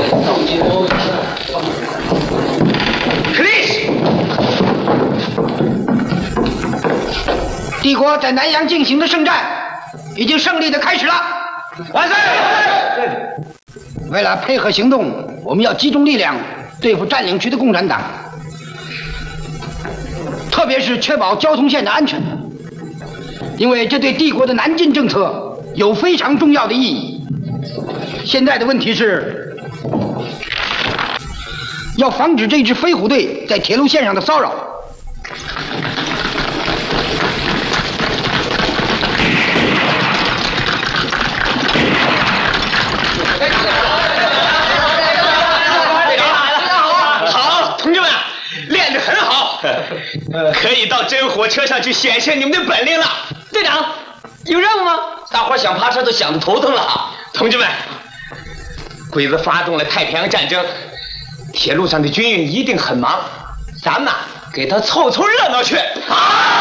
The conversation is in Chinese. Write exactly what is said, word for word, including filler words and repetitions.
克里斯， 帝国在南阳进行的圣战已经胜利的开始了。万岁！为了配合行动，我们要集中力量对付占领区的共产党，特别是确保交通线的安全，因为这对帝国的南进政策有非常重要的意义。现在的问题是，要防止这支飞虎队在铁路线上的骚扰。 好，同志们，练得很好，可以到真火车上去显现你们的本领了。队长，有任务吗？大伙想爬车都想得头疼了。同志们，鬼子发动了太平洋战争，铁路上的军运一定很忙，咱们给他凑凑热闹去。啊！